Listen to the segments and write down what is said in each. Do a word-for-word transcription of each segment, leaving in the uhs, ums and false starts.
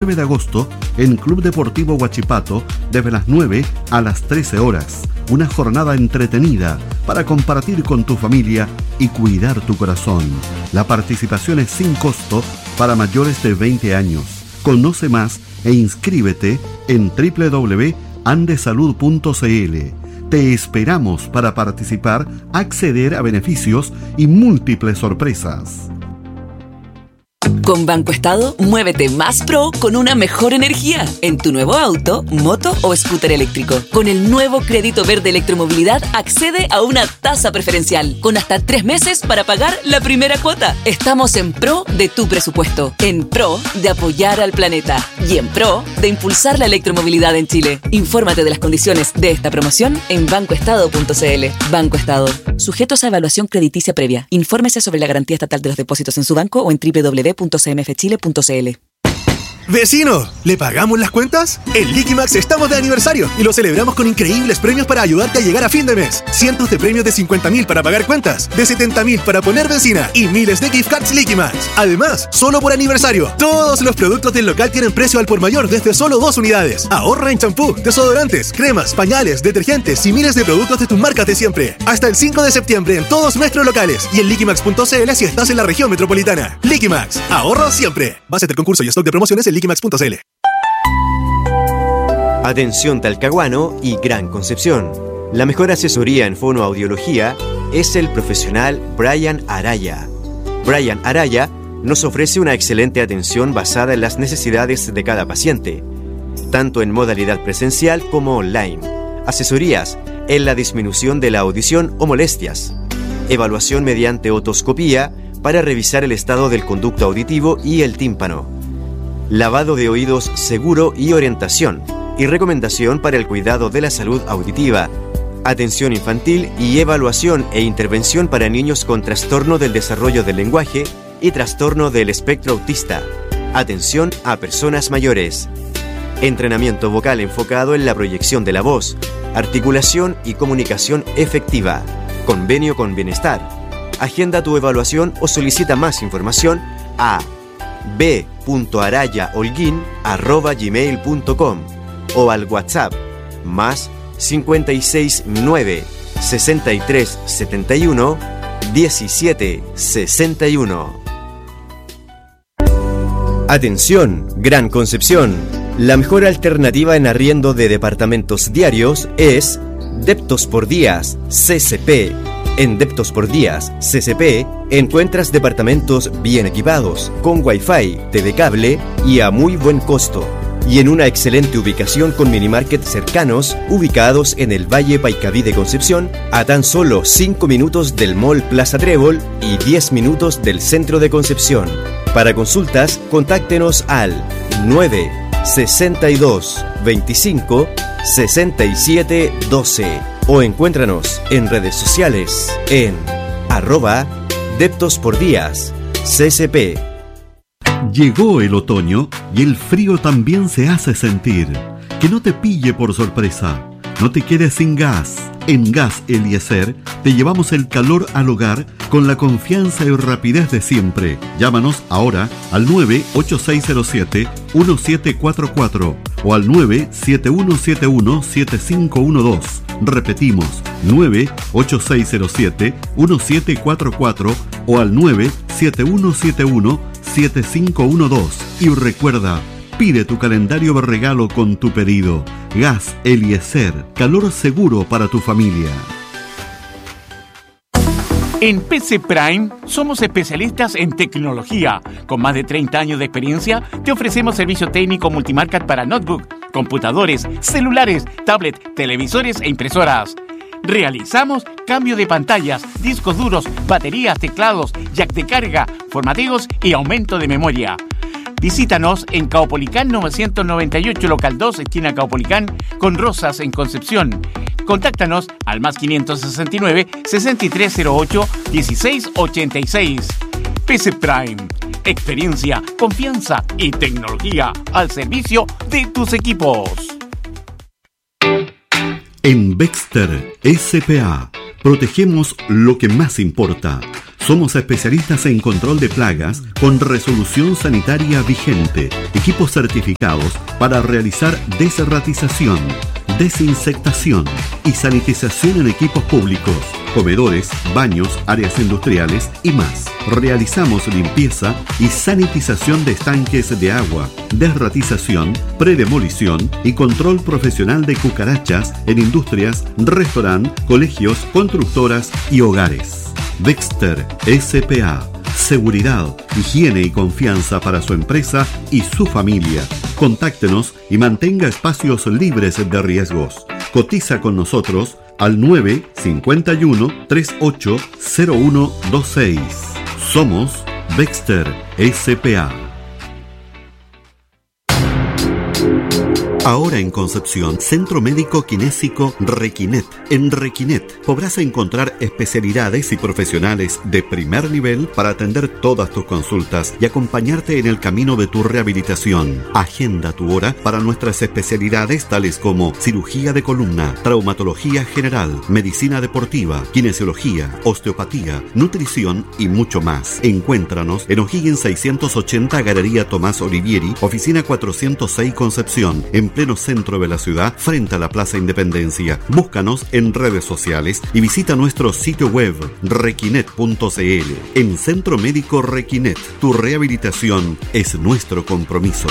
nueve de agosto en Club Deportivo Huachipato desde las nueve a las trece horas. Una jornada entretenida para compartir con tu familia y cuidar tu corazón. La participación es sin costo para mayores de veinte años. Conoce más e inscríbete en doble u doble u doble u punto andesalud punto c l. Te esperamos para participar, acceder a beneficios y múltiples sorpresas. Con Banco Estado, muévete más pro con una mejor energía en tu nuevo auto, moto o scooter eléctrico. Con el nuevo crédito verde electromovilidad, accede a una tasa preferencial con hasta tres meses para pagar la primera cuota. Estamos en pro de tu presupuesto, en pro de apoyar al planeta y en pro de impulsar la electromovilidad en Chile. Infórmate de las condiciones de esta promoción en banco estado punto c l. Banco Estado. Sujetos a evaluación crediticia previa. Infórmese sobre la garantía estatal de los depósitos en su banco o en doble u doble u doble u punto c m f chile punto c l. ¡Vecino! ¿Le pagamos las cuentas? En Liquimax estamos de aniversario y lo celebramos con increíbles premios para ayudarte a llegar a fin de mes. Cientos de premios de cincuenta mil para pagar cuentas, de setenta mil para poner benzina y miles de gift cards Liquimax. Además, solo por aniversario, todos los productos del local tienen precio al por mayor desde solo dos unidades. Ahorra en champú, desodorantes, cremas, pañales, detergentes y miles de productos de tus marcas de siempre. Hasta el cinco de septiembre en todos nuestros locales y en liquimax punto c l si estás en la región metropolitana. Liquimax, ahorro siempre. Base del concurso y stock de promociones en liquimax punto c l. Atención Talcahuano y Gran Concepción. La mejor asesoría en fonoaudiología es el profesional Brian Araya. Brian Araya nos ofrece una excelente atención basada en las necesidades de cada paciente, tanto en modalidad presencial como online. Asesorías en la disminución de la audición o molestias. Evaluación mediante otoscopía para revisar el estado del conducto auditivo y el tímpano. Lavado de oídos seguro y orientación, y recomendación para el cuidado de la salud auditiva, atención infantil y evaluación e intervención para niños con trastorno del desarrollo del lenguaje y trastorno del espectro autista, atención a personas mayores, entrenamiento vocal enfocado en la proyección de la voz, articulación y comunicación efectiva, convenio con Bienestar. Agenda tu evaluación o solicita más información a b punto araya holguín arroba gmail punto com o al WhatsApp más cincuenta y seis nueve sesenta y tres setenta y uno diecisiete sesenta y uno. Atención, Gran Concepción. La mejor alternativa en arriendo de departamentos diarios es Deptos por Días, C C P. En Deptos por Días, C C P, encuentras departamentos bien equipados, con Wi-Fi, T V cable y a muy buen costo. Y en una excelente ubicación con minimarket cercanos, ubicados en el Valle Paicaví de Concepción, a tan solo cinco minutos del Mall Plaza Trébol y diez minutos del centro de Concepción. Para consultas, contáctenos al nueve sesenta y dos veinticinco sesenta y siete doce o encuéntranos en redes sociales en arroba Deptos por Días, C C P. Llegó el otoño y el frío también se hace sentir. Que no te pille por sorpresa. No te quedes sin gas. En Gas Eliezer te llevamos el calor al hogar con la confianza y rapidez de siempre. Llámanos ahora al nueve ocho seis cero siete uno siete cuatro cuatro o al nueve siete uno siete uno siete cinco uno dos. Repetimos, nueve ocho seis cero siete uno siete cuatro cuatro o al nueve siete uno siete uno siete cinco uno dos. Y recuerda, pide tu calendario de regalo con tu pedido. Gas Eliezer, calor seguro para tu familia. En P C Prime somos especialistas en tecnología. Con más de treinta años de experiencia, te ofrecemos servicio técnico multimarca para notebook, computadores, celulares, tablet, televisores e impresoras. Realizamos cambio de pantallas, discos duros, baterías, teclados, jack de carga, formateos y aumento de memoria. Visítanos en Caupolicán novecientos noventa y ocho, local dos, esquina Caupolicán, con Rosas en Concepción. Contáctanos al más quinientos sesenta y nueve, sesenta y tres cero ocho, dieciséis ochenta y seis. P C Prime. Experiencia, confianza y tecnología al servicio de tus equipos. En Bexter S P A protegemos lo que más importa. Somos especialistas en control de plagas con resolución sanitaria vigente, equipos certificados para realizar desratización, desinsectación y sanitización en equipos públicos, comedores, baños, áreas industriales y más. Realizamos limpieza y sanitización de estanques de agua, desratización, predemolición y control profesional de cucarachas en industrias, restaurantes, colegios, constructoras y hogares. Bexter S P A. Seguridad, higiene y confianza para su empresa y su familia. Contáctenos y mantenga espacios libres de riesgos. Cotiza con nosotros al nueve cinco uno, tres ocho cero uno dos seis. Somos Bexter S P A. Ahora en Concepción, Centro Médico Kinésico Requinet. En Requinet podrás encontrar especialidades y profesionales de primer nivel para atender todas tus consultas y acompañarte en el camino de tu rehabilitación. Agenda tu hora para nuestras especialidades tales como cirugía de columna, traumatología general, medicina deportiva, kinesiología, osteopatía, nutrición y mucho más. Encuéntranos en O'Higgins seiscientos ochenta, Galería Tomás Olivieri, oficina cuatrocientos seis, Concepción, en pleno centro de la ciudad, frente a la Plaza Independencia. Búscanos en redes sociales y visita nuestro sitio web requinet punto c l. En Centro Médico Requinet, tu rehabilitación es nuestro compromiso.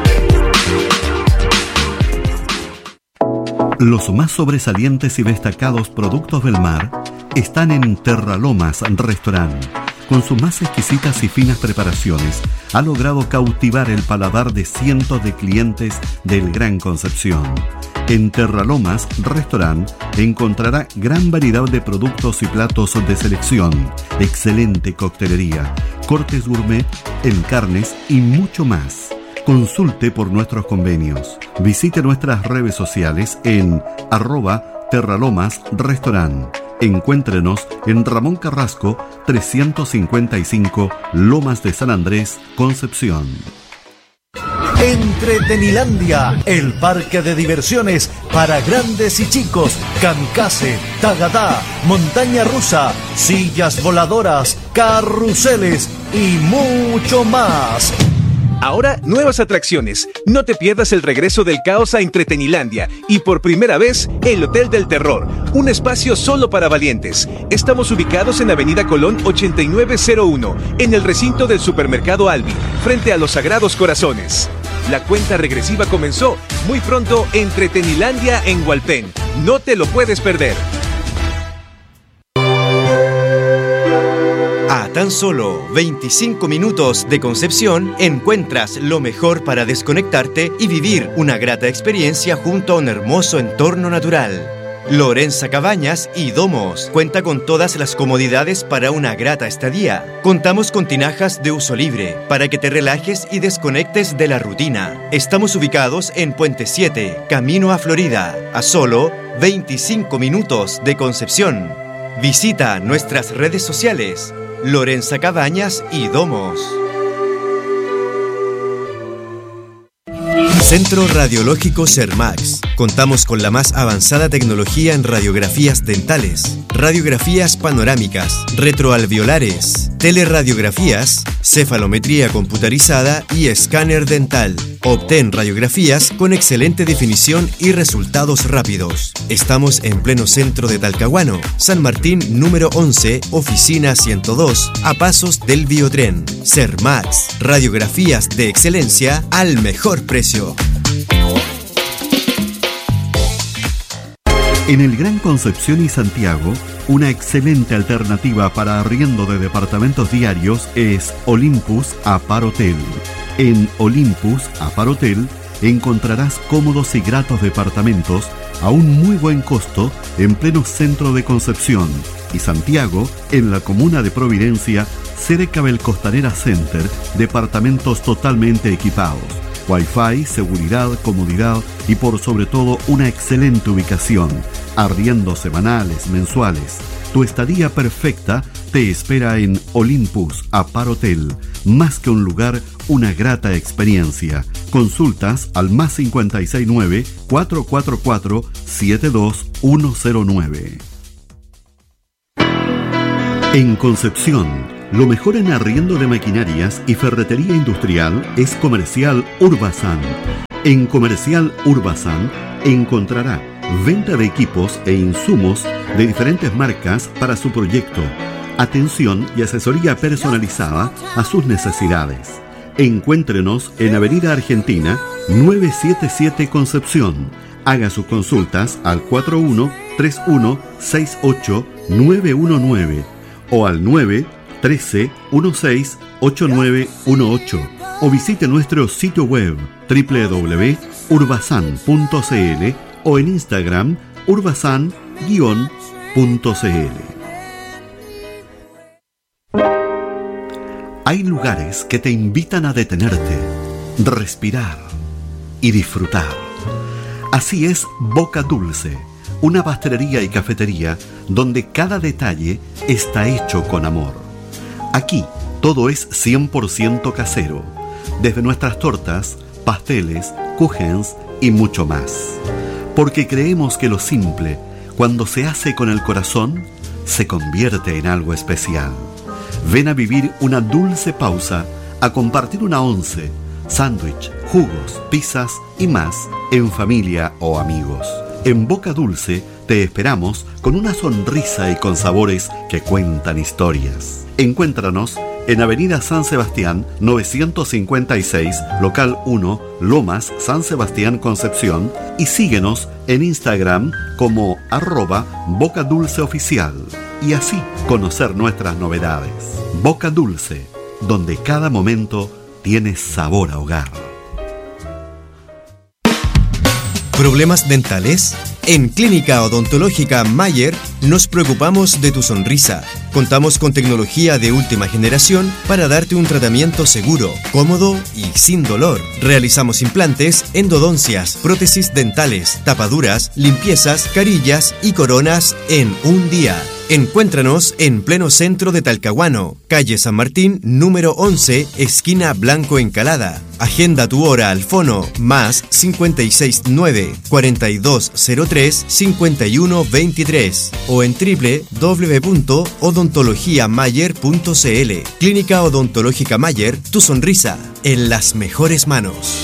Los más sobresalientes y destacados productos del mar están en Terralomas Restaurant. Con sus más exquisitas y finas preparaciones, ha logrado cautivar el paladar de cientos de clientes del Gran Concepción. En Terralomas Restaurant encontrará gran variedad de productos y platos de selección, excelente coctelería, cortes gourmet en carnes y mucho más. Consulte por nuestros convenios. Visite nuestras redes sociales en arroba Terralomas Restaurant. Encuéntrenos en Ramón Carrasco trescientos cincuenta y cinco, Lomas de San Andrés, Concepción. Entretenilandia, el parque de diversiones para grandes y chicos. Kamikaze, tagadá, montaña rusa, sillas voladoras, carruseles y mucho más. Ahora, nuevas atracciones. No te pierdas el regreso del caos a Entretenilandia y por primera vez, el Hotel del Terror, un espacio solo para valientes. Estamos ubicados en Avenida Colón ochenta y nueve cero uno, en el recinto del Supermercado Albi, frente a los Sagrados Corazones. La cuenta regresiva comenzó. Muy pronto, Entretenilandia en Hualpén. No te lo puedes perder. A tan solo veinticinco minutos de Concepción, encuentras lo mejor para desconectarte y vivir una grata experiencia junto a un hermoso entorno natural. Lorenza Cabañas y Domos cuenta con todas las comodidades para una grata estadía. Contamos con tinajas de uso libre para que te relajes y desconectes de la rutina. Estamos ubicados en Puente siete, camino a Florida, a solo veinticinco minutos de Concepción. Visita nuestras redes sociales, Lorenza Cabañas y Domos. Centro Radiológico Sermax. Contamos con la más avanzada tecnología en radiografías dentales, radiografías panorámicas, retroalveolares, teleradiografías, cefalometría computarizada y escáner dental. Obtén radiografías con excelente definición y resultados rápidos. Estamos en pleno centro de Talcahuano, San Martín número once, oficina ciento dos, a pasos del Biotren. Sermax, radiografías de excelencia al mejor precio. En el Gran Concepción y Santiago, una excelente alternativa para arriendo de departamentos diarios es Olympus Apart Hotel. En Olympus Apart Hotel encontrarás cómodos y gratos departamentos a un muy buen costo en pleno centro de Concepción y Santiago, en la comuna de Providencia, cerca del Costanera Center, departamentos totalmente equipados. Wi-Fi, seguridad, comodidad y por sobre todo una excelente ubicación. Arriendos semanales, mensuales. Tu estadía perfecta te espera en Olympus Apart Hotel. Más que un lugar, una grata experiencia. Consultas al más cincuenta y seis nueve, cuatro cuatro cuatro, siete dos uno cero nueve. En Concepción, Lo mejor en arriendo de maquinarias y ferretería industrial es Comercial Urbasan. En Comercial Urbasan encontrará venta de equipos e insumos de diferentes marcas para su proyecto, atención y asesoría personalizada a sus necesidades. Encuéntrenos en Avenida Argentina novecientos setenta y siete Concepción. Haga sus consultas al cuatro uno tres uno seis ocho nueve uno nueve o al nueve uno tres uno seis ocho nueve uno ocho o visite nuestro sitio web doble u doble u doble u punto urbasan punto c l o en Instagram urbasan guión punto c l. Hay lugares que te invitan a detenerte, respirar y disfrutar. Así es Boca Dulce, una pastelería y cafetería donde cada detalle está hecho con amor. Aquí todo es cien por ciento casero, desde nuestras tortas, pasteles, kuchens y mucho más. Porque creemos que lo simple, cuando se hace con el corazón, se convierte en algo especial. Ven a vivir una dulce pausa, a compartir una once, sándwich, jugos, pizzas y más en familia o amigos. En Boca Dulce te esperamos con una sonrisa y con sabores que cuentan historias. Encuéntranos en Avenida San Sebastián novecientos cincuenta y seis, local uno, Lomas, San Sebastián, Concepción, y síguenos en Instagram como arroba Boca Dulce Oficial y así conocer nuestras novedades. Boca Dulce, donde cada momento tiene sabor a hogar. ¿Problemas dentales? En Clínica Odontológica Mayer nos preocupamos de tu sonrisa. Contamos con tecnología de última generación para darte un tratamiento seguro, cómodo y sin dolor. Realizamos implantes, endodoncias, prótesis dentales, tapaduras, limpiezas, carillas y coronas en un día. Encuéntranos en pleno centro de Talcahuano, calle San Martín, número once, esquina Blanco Encalada. Agenda tu hora al fono más cinco seis nueve, cuatro dos cero tres, cinco uno dos tres o en doble u doble u doble u punto odontología mayer punto c l. Clínica Odontológica Mayer, tu sonrisa en las mejores manos.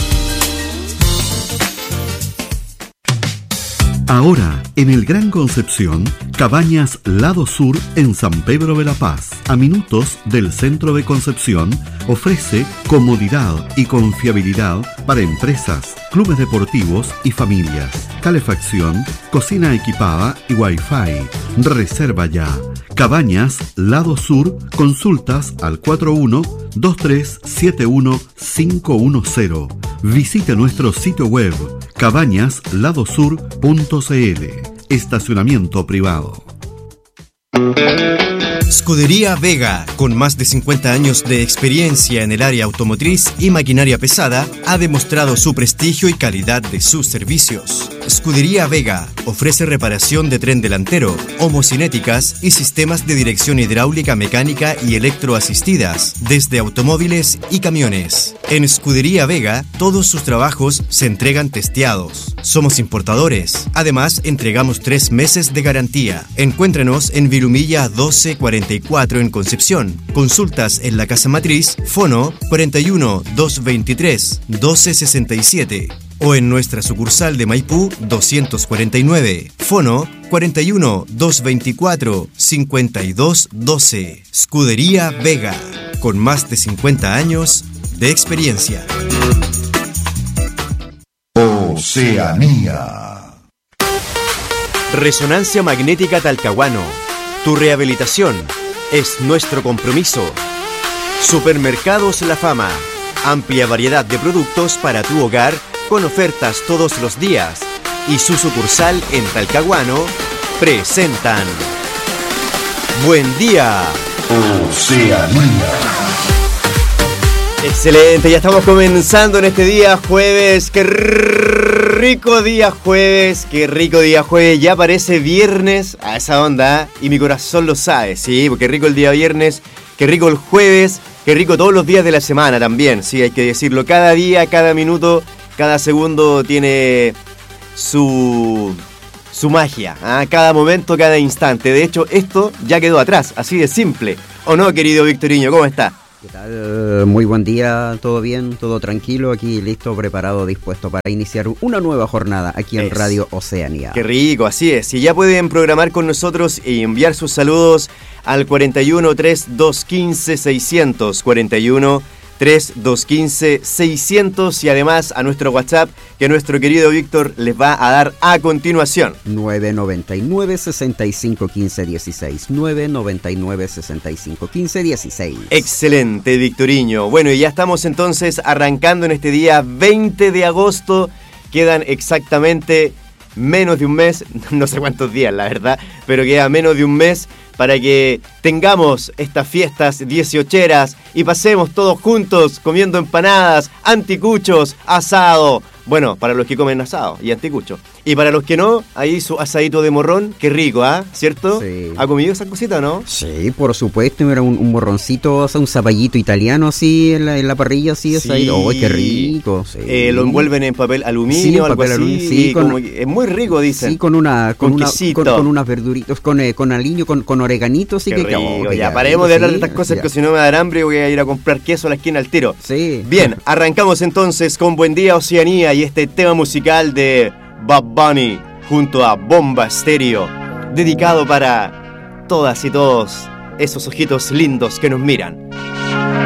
Ahora, en el Gran Concepción, Cabañas Lado Sur en San Pedro de la Paz, a minutos del centro de Concepción, ofrece comodidad y confiabilidad para empresas, clubes deportivos y familias, calefacción, cocina equipada y wifi. Reserva ya. Cabañas Lado Sur, consultas al cuatro uno dos tres siete uno cinco uno cero. Visite nuestro sitio web cabañas lado sur punto c l. Estacionamiento privado. Scudería Vega, con más de cincuenta años de experiencia en el área automotriz y maquinaria pesada, ha demostrado su prestigio y calidad de sus servicios. Scudería Vega ofrece reparación de tren delantero, homocinéticas y sistemas de dirección hidráulica, mecánica y electroasistidas, desde automóviles y camiones. En Scudería Vega, todos sus trabajos se entregan testeados. Somos importadores. Además, entregamos tres meses de garantía. Encuéntrenos en Virumilla doce cuarenta y cuatro en Concepción. Consultas en la casa matriz, fono cuarenta y uno doscientos veintitrés doce sesenta y siete. O en nuestra sucursal de Maipú doscientos cuarenta y nueve, fono cuarenta y uno doscientos veinticuatro cincuenta y dos doce. Scudería Vega, con más de cincuenta años de experiencia. Oceanía. Resonancia Magnética Talcahuano. Tu rehabilitación es nuestro compromiso. Supermercados La Fama. Amplia variedad de productos para tu hogar con ofertas todos los días. Y su sucursal en Talcahuano presentan Buen Día Oceanía. Excelente, ya estamos comenzando en este día jueves. Qué rico día jueves, qué rico día jueves. Ya parece viernes a esa onda, ¿eh? Y mi corazón lo sabe, sí, porque rico el día viernes, qué rico el jueves, qué rico todos los días de la semana también, sí, hay que decirlo. Cada día, cada minuto, cada segundo tiene su, su magia, ¿eh? Cada momento, cada instante. De hecho, esto ya quedó atrás, así de simple. ¿O no, querido Victoriño? ¿Cómo está? ¿Qué tal? Muy buen día, todo bien, todo tranquilo, aquí listo, preparado, dispuesto para iniciar una nueva jornada aquí en es. Radio Oceanía. Qué rico, así es. Y ya pueden programar con nosotros y enviar sus saludos al cuarenta y uno, treinta y dos, quince, seiscientos, cuarenta y uno, treinta y dos, quince, seiscientos y además a nuestro WhatsApp que nuestro querido Víctor les va a dar a continuación. nueve noventa y nueve, sesenta y cinco, quince, dieciséis. nueve noventa y nueve, sesenta y cinco, quince, dieciséis. Excelente, Victoriño. Bueno, y ya estamos entonces arrancando en este día veinte de agosto. Quedan exactamente menos de un mes, no sé cuántos días la verdad, pero queda menos de un mes para que tengamos estas fiestas dieciocheras y pasemos todos juntos comiendo empanadas, anticuchos, asado. Bueno, para los que comen asado y anticucho. Y para los que no, ahí su asadito de morrón, qué rico, ¿ah? ¿eh? ¿Cierto? Sí. ¿Ha comido esa cosita o no? Sí, por supuesto, era un, un morroncito, o sea, un zapallito italiano así en la, en la parrilla, así, sí. Ahí. ¡Oh, qué rico! Sí. Eh, lo envuelven en papel aluminio, sí, algo papel así. Aluminio, sí, con, como, es muy rico, dicen. Sí, con una con, con una con, con unas verduritas, con, eh, con aliño, con, con oreganitos, sí qué que rico. Oh, que ya, ya, paremos de hablar sí, de estas cosas ya. Que si no me va a dar hambre voy a ir a comprar queso a la esquina al tiro. Sí. Bien, arrancamos entonces con Buen Día Oceanía y este tema musical de Bad Bunny junto a Bomba Estéreo, dedicado para todas y todos esos ojitos lindos que nos miran.